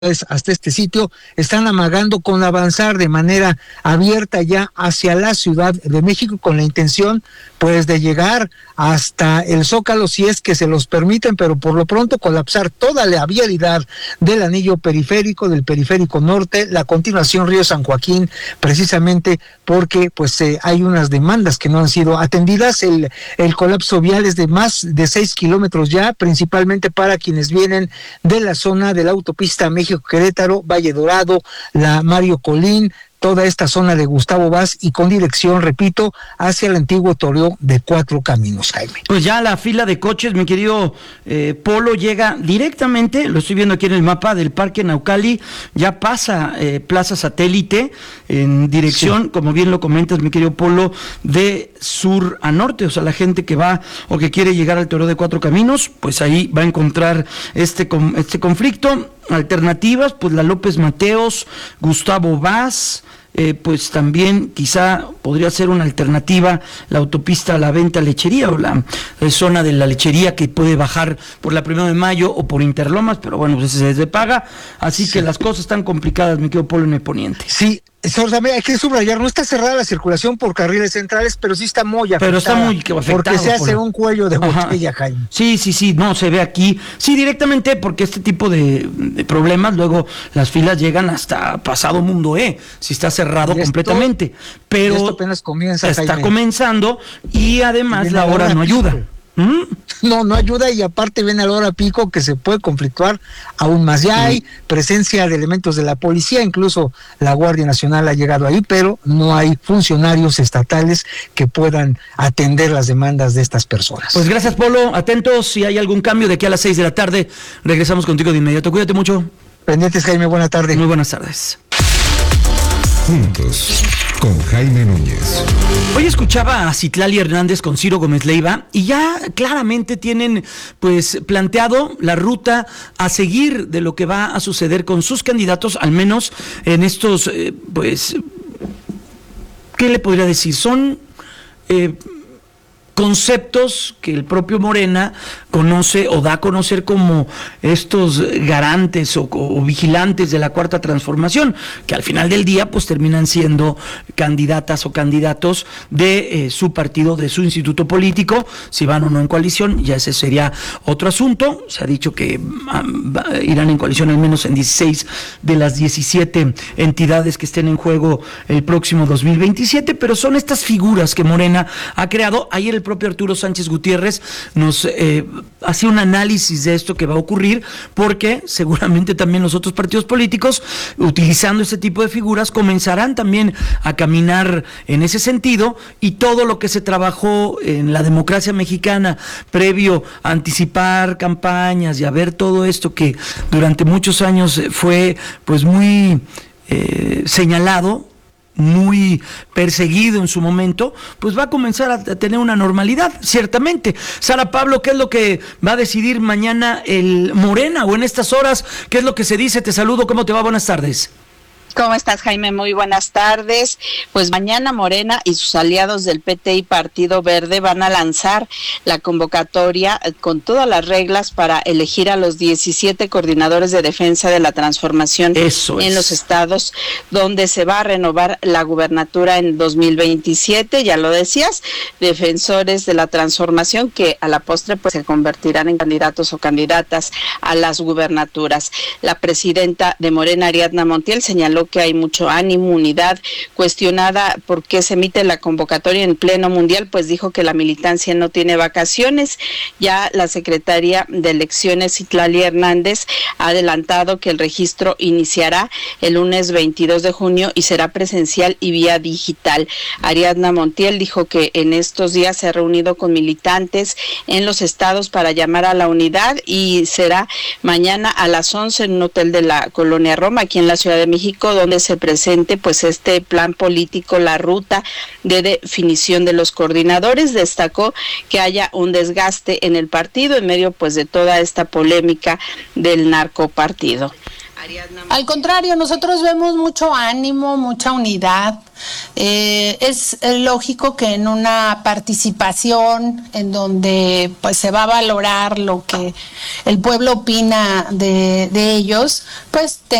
hasta este sitio están amagando con avanzar de manera abierta ya hacia la Ciudad de México con la intención pues de llegar hasta el Zócalo si es que se los permiten, pero por lo pronto colapsar toda la vialidad del anillo periférico, del periférico norte, la continuación Río San Joaquín, precisamente porque pues hay unas demandas que no han sido atendidas. El colapso vial es de más de 6 kilómetros ya, principalmente para quienes vienen de la zona de la autopista México-Querétaro, Valle Dorado, la Mario Colín, toda esta zona de Gustavo Vaz y con dirección, repito, hacia el antiguo Toreo de Cuatro Caminos, Jaime. Pues ya la fila de coches, mi querido Polo, llega directamente, lo estoy viendo aquí en el mapa del Parque Naucali, ya pasa Plaza Satélite en dirección, como bien lo comentas, mi querido Polo, de sur a norte, o sea, la gente que va o que quiere llegar al Toreo de Cuatro Caminos, pues ahí va a encontrar este conflicto. Alternativas, pues la López Mateos, Gustavo Vaz, pues también quizá podría ser una alternativa la autopista a la Venta Lechería o la zona de la lechería que puede bajar por la 1 de Mayo o por Interlomas, pero bueno, pues ese se paga, así que las cosas están complicadas, mi querido Polo, en el poniente. Sí, hay que subrayar, no está cerrada la circulación por carriles centrales, pero sí está muy afectada. Pero está muy afectado. Porque se hace un cuello de botella, Jaime. Sí, no, se ve aquí. Sí, directamente, porque este tipo de problemas, luego las filas llegan hasta pasado mundo, si está cerrado completamente. Pero esto apenas comienza, está Jaime. Comenzando y además la hora no ayuda. No ayuda, y aparte viene a la hora pico que se puede conflictuar aún más. Ya hay presencia de elementos de la policía, incluso la Guardia Nacional ha llegado ahí, pero no hay funcionarios estatales que puedan atender las demandas de estas personas. Pues gracias, Polo, atentos, si hay algún cambio de aquí a las 6 de la tarde, regresamos contigo de inmediato. Cuídate mucho. Pendientes, Jaime, buena tarde. Muy buenas tardes. Juntos, con Jaime Núñez. Hoy escuchaba a Citlali Hernández con Ciro Gómez Leiva y ya claramente tienen pues planteado la ruta a seguir de lo que va a suceder con sus candidatos, al menos en estos, pues, ¿qué le podría decir? Son conceptos que el propio Morena conoce o da a conocer como estos garantes o vigilantes de la Cuarta Transformación, que al final del día pues terminan siendo candidatas o candidatos de su partido, de su instituto político. Si van o no en coalición, ya ese sería otro asunto. Se ha dicho que irán en coalición al menos en 16 de las 17 entidades que estén en juego el próximo 2027, pero son estas figuras que Morena ha creado. Ayer el propio Arturo Sánchez Gutiérrez nos hacía un análisis de esto que va a ocurrir, porque seguramente también los otros partidos políticos, utilizando este tipo de figuras, comenzarán también a caminar en ese sentido, y todo lo que se trabajó en la democracia mexicana previo a anticipar campañas y a ver todo esto que durante muchos años fue pues muy señalado, muy perseguido en su momento, pues va a comenzar a tener una normalidad, ciertamente. Sara Pablo, ¿qué es lo que va a decidir mañana el Morena, o en estas horas, qué es lo que se dice? Te saludo, ¿cómo te va? Buenas tardes. ¿Cómo estás, Jaime? Muy buenas tardes. Pues mañana Morena y sus aliados del PT y Partido Verde van a lanzar la convocatoria con todas las reglas para elegir a los 17 coordinadores de defensa de la transformación en los estados donde se va a renovar la gubernatura en 2027. Ya lo decías, defensores de la transformación que a la postre pues se convertirán en candidatos o candidatas a las gubernaturas. La presidenta de Morena, Ariadna Montiel, señaló que hay mucho ánimo, unidad. Cuestionada por qué se emite la convocatoria en pleno mundial, pues dijo que la militancia no tiene vacaciones. Ya la secretaria de Elecciones, Citlali Hernández, ha adelantado que el registro iniciará el lunes 22 de junio y será presencial y vía digital. Ariadna Montiel dijo que en estos días se ha reunido con militantes en los estados para llamar a la unidad, y será mañana a las 11 en un hotel de la Colonia Roma, aquí en la Ciudad de México, donde se presente pues este plan político, la ruta de definición de los coordinadores. Destacó que haya un desgaste en el partido en medio pues de toda esta polémica del narcopartido. Al contrario, nosotros vemos mucho ánimo, mucha unidad. Es lógico que en una participación en donde pues se va a valorar lo que el pueblo opina de ellos, pues